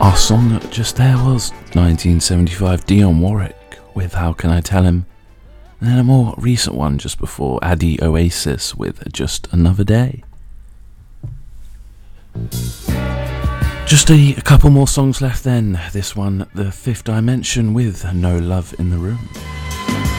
Our song just there was 1975 Dionne Warwick with How Can I Tell Him, and then a more recent one just before, Adi Oasis with Just Another Day. Just a couple more songs left then. This one, The Fifth Dimension with No Love in the Room.